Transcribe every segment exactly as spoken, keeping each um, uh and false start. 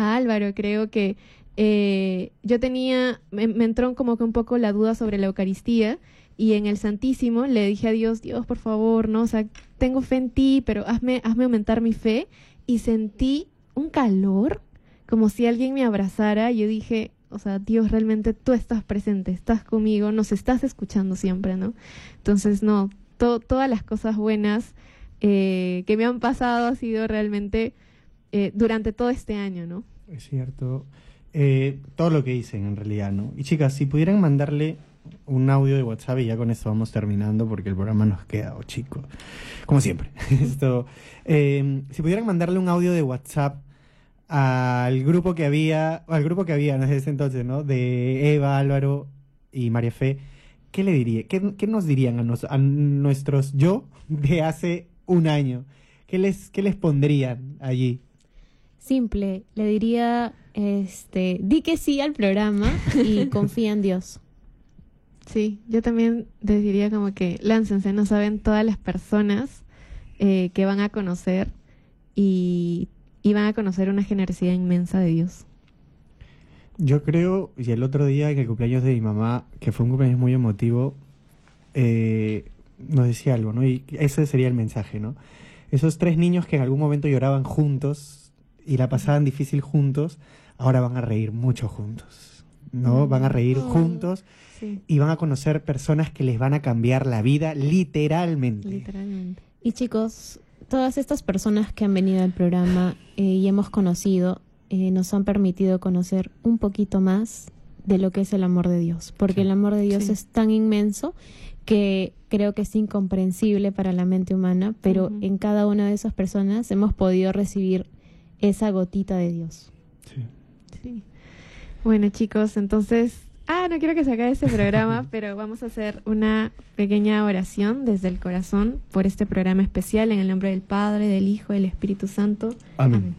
a Álvaro. Creo que eh, yo tenía, me, me entró como que un poco la duda sobre la Eucaristía, y en el Santísimo le dije a Dios, Dios, por favor, no, o sea, tengo fe en ti, pero hazme, hazme aumentar mi fe, y sentí un calor, como si alguien me abrazara. Yo dije, o sea, Dios, realmente tú estás presente, estás conmigo, nos estás escuchando siempre, ¿no? Entonces, no, to, todas las cosas buenas eh, que me han pasado ha sido realmente eh, durante todo este año, ¿no? Es cierto. Eh, todo lo que dicen, en realidad, ¿no? Y chicas, si pudieran mandarle un audio de WhatsApp, y ya con esto vamos terminando porque el programa nos queda, oh, chico, como siempre. Esto, eh, si pudieran mandarle un audio de WhatsApp al grupo que había, al grupo que había desde ese entonces, ¿no? De Eva, Álvaro y María Fe, ¿qué le diría? ¿Qué, qué nos dirían a, nos, a nuestros yo de hace un año? ¿Qué les, qué les pondrían allí? Simple, le diría, este, di que sí al programa y confía en Dios. Sí, yo también les diría como que láncense, no saben todas las personas eh, que van a conocer, y, y van a conocer una generosidad inmensa de Dios. Yo creo, y el otro día en el cumpleaños de mi mamá, que fue un cumpleaños muy emotivo, eh, nos decía algo, ¿no? Y ese sería el mensaje, ¿no? Esos tres niños que en algún momento lloraban juntos y la pasaban difícil juntos, ahora van a reír mucho juntos, ¿no? Van a reír Oh, juntos. sí. Y van a conocer personas que les van a cambiar la vida literalmente. Literalmente. Y chicos, todas estas personas que han venido al programa eh, y hemos conocido, eh, nos han permitido conocer un poquito más de lo que es el amor de Dios, porque Sí. el amor de Dios Sí. es tan inmenso que creo que es incomprensible para la mente humana, pero Ujú. en cada una de esas personas hemos podido recibir esa gotita de Dios. Sí. Sí. Bueno, chicos, entonces, ah, no quiero que se acabe este programa, pero vamos a hacer una pequeña oración desde el corazón por este programa especial, en el nombre del Padre, del Hijo y del Espíritu Santo. Amén. Amén.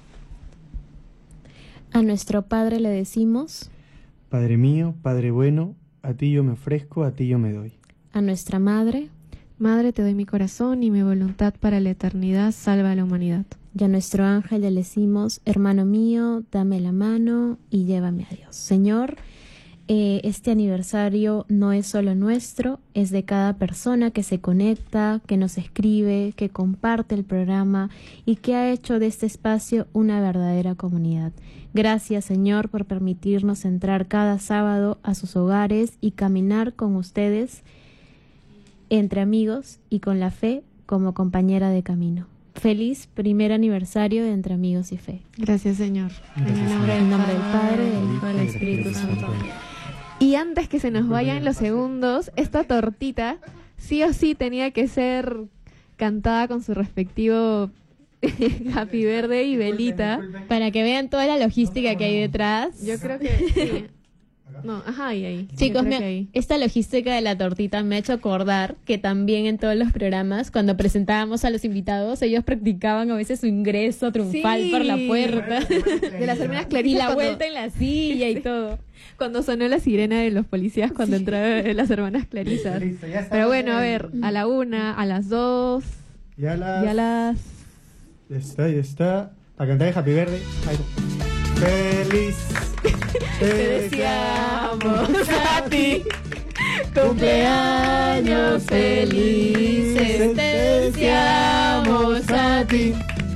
A nuestro Padre le decimos, Padre mío, Padre bueno, a ti yo me ofrezco, a ti yo me doy. a nuestra Madre, Madre, te doy mi corazón y mi voluntad para la eternidad, salva a la humanidad. y a nuestro ángel le decimos, hermano mío, dame la mano y llévame a Dios. Señor, eh, este aniversario no es solo nuestro, es de cada persona que se conecta, que nos escribe, que comparte el programa y que ha hecho de este espacio una verdadera comunidad. Gracias, Señor, por permitirnos entrar cada sábado a sus hogares y caminar con ustedes entre amigos y con la fe como compañera de camino. Feliz primer aniversario de Entre Amigos y Fe. Gracias, Señor. Gracias, en el nombre En del el nombre del Padre, Padre, del Hijo y del Espíritu Santo. Y antes que se nos vayan los segundos, esta tortita sí o sí tenía que ser cantada con su respectivo Happy Verde y velita. Para que vean toda la logística que hay detrás. Yo creo que sí. No, ajá, ahí, ahí. Chicos, Yo creo me- que ahí. esta logística de la tortita me ha hecho acordar que también en todos los programas, cuando presentábamos a los invitados, ellos practicaban a veces su ingreso triunfal Sí. por la puerta. De las hermanas Y Clarisas. la cuando- vuelta en la silla y todo. Cuando sonó la sirena de los policías cuando entraron las hermanas Clarisas. Listo, ya está. Pero bueno, a ver, a la una, a las dos, Ya las... y a las... Ya está, ya está. A cantar el Happy Verde. Ahí va. Feliz. Te deseamos a ti cumpleaños felices, te deseamos a ti.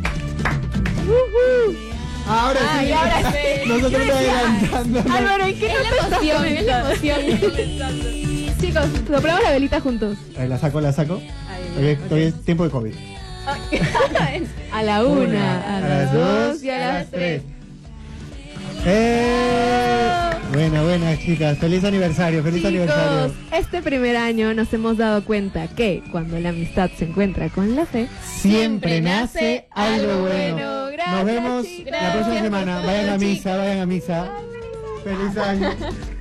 Ahora Ay, sí. ahora sí. Nosotros Yo decía, adelantando. Álvaro, ¿en qué Es no la te estás emoción, es la comenzando? emoción. Chicos, soplamos la velita juntos. Ahí la saco, la saco. Todavía, ok. todavía es tiempo de COVID. A la una, a las dos y a las tres. ¡Eh! Buena, buena, chicas. Feliz aniversario, feliz Chicos, aniversario. este primer año nos hemos dado cuenta que cuando la amistad se encuentra con la fe, Siempre nace algo bueno. Gracias, Nos vemos chicos. la próxima Gracias semana. por Vayan a todo, misa, vayan a misa. Feliz año.